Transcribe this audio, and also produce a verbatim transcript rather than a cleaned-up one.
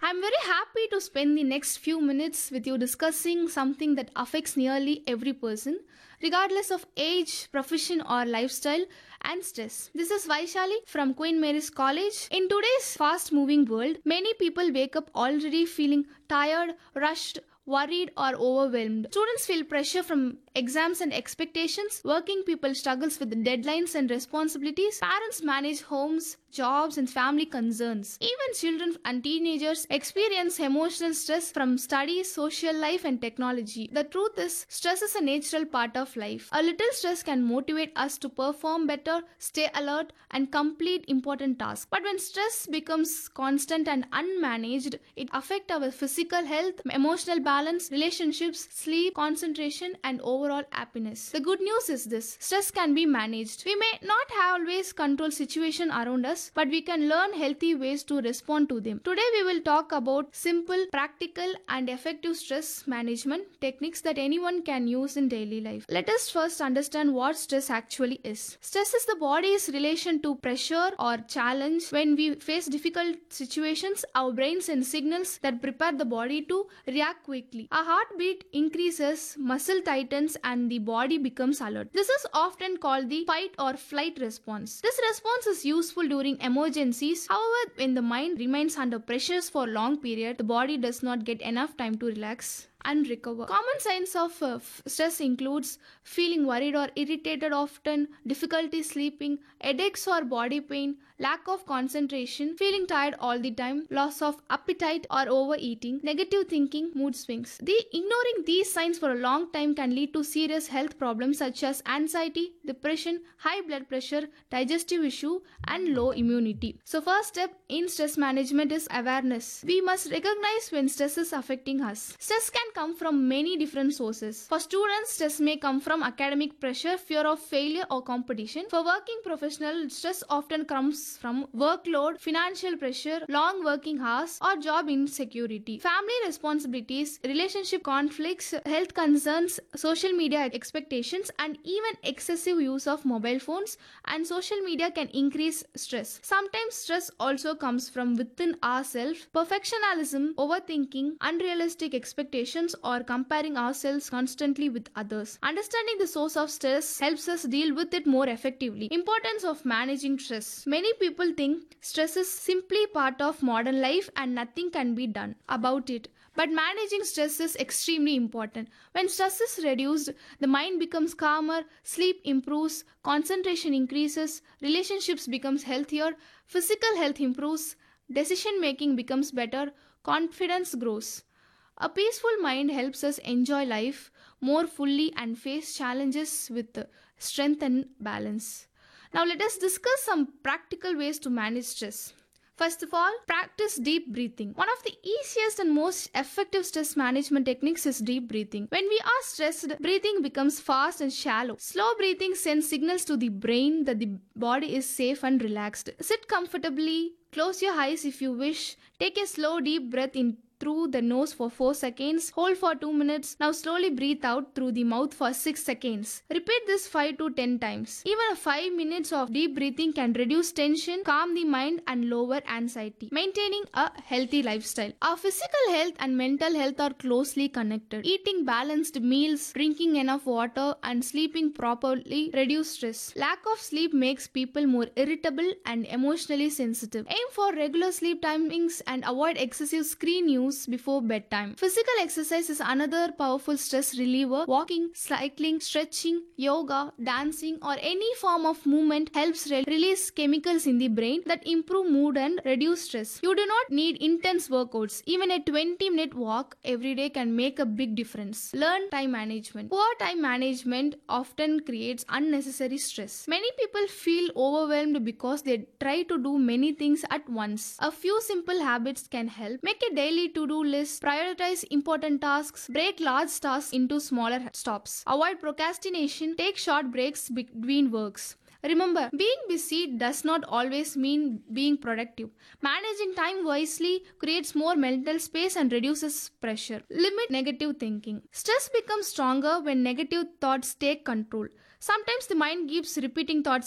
I'm very happy to spend the next few minutes with you discussing something that affects nearly every person, regardless of age, profession, or lifestyle, and stress. This is Vaishali from Queen Mary's College. In today's fast moving world, many people wake up already feeling tired, rushed, worried or overwhelmed. Students feel pressure from exams and expectations. Working people struggles with deadlines and responsibilities. Parents manage homes, jobs and family concerns. Even children and teenagers experience emotional stress from studies, social life and technology. The truth is, stress is a natural part of life. A little stress can motivate us to perform better, stay alert and complete important tasks. But when stress becomes constant and unmanaged, it affects our physical health, emotional balance, relationships, sleep, concentration and overall happiness. The good news is this: stress can be managed. We may not always control situation around us, but we can learn healthy ways to respond to them. Today we will talk about simple, practical and effective stress management techniques that anyone can use in daily life. Let us first understand what stress actually is. Stress is the body's relation to pressure or challenge. When we face difficult situations, our brain sends signals that prepare the body to react quickly. Our heartbeat increases, muscle tightens and the body becomes alert. This is often called the fight or flight response. This response is useful during emergencies. However, when the mind remains under pressures for a long period, the body does not get enough time to relax and recover. Common signs of uh, f- stress includes feeling worried or irritated often, difficulty sleeping, headaches or body pain, lack of concentration, feeling tired all the time, loss of appetite or overeating, negative thinking, mood swings. The ignoring these signs for a long time can lead to serious health problems such as anxiety, depression, high blood pressure, digestive issue and low immunity. So first step in stress management is awareness. We must recognize when stress is affecting us. Stress can come from many different sources. For students, stress may come from academic pressure, fear of failure or competition. For working professionals, stress often comes from workload, financial pressure, long working hours or job insecurity. Family responsibilities, relationship conflicts, health concerns, social media expectations and even excessive use of mobile phones and social media can increase stress. Sometimes stress also comes from within ourselves. Perfectionism, overthinking, unrealistic expectations or comparing ourselves constantly with others. Understanding the source of stress helps us deal with it more effectively. Importance of managing stress. Many people think stress is simply part of modern life and nothing can be done about it. But managing stress is extremely important. When stress is reduced, the mind becomes calmer, sleep improves, concentration increases, relationships becomes healthier, physical health improves, decision making becomes better, confidence grows. A peaceful mind helps us enjoy life more fully and face challenges with strength and balance. Now let us discuss some practical ways to manage stress. First of all, practice deep breathing. One of the easiest and most effective stress management techniques is deep breathing. When we are stressed, breathing becomes fast and shallow. Slow breathing sends signals to the brain that the body is safe and relaxed. Sit comfortably, close your eyes if you wish, take a slow deep breath in through the nose for four seconds. Hold for two minutes. Now slowly breathe out through the mouth for six seconds. Repeat this five to ten times. Even a five minutes of deep breathing can reduce tension, calm the mind and lower anxiety. Maintaining a healthy lifestyle. Our physical health and mental health are closely connected. Eating balanced meals, drinking enough water and sleeping properly reduce stress. Lack of sleep makes people more irritable and emotionally sensitive. Aim for regular sleep timings and avoid excessive screen use before bedtime. Physical exercise is another powerful stress reliever. Walking, cycling, stretching, yoga, dancing or any form of movement helps re- release chemicals in the brain that improve mood and reduce stress. You do not need intense workouts. Even a twenty minute walk every day can make a big difference. Learn time management. Poor time management often creates unnecessary stress. Many people feel overwhelmed because they try to do many things at once. A few simple habits can help. Make a daily to-do list, prioritize important tasks, break large tasks into smaller stops. Avoid procrastination, take short breaks between works. Remember, being busy does not always mean being productive. Managing time wisely creates more mental space and reduces pressure. Limit negative thinking. Stress becomes stronger when negative thoughts take control. Sometimes the mind keeps repeating thoughts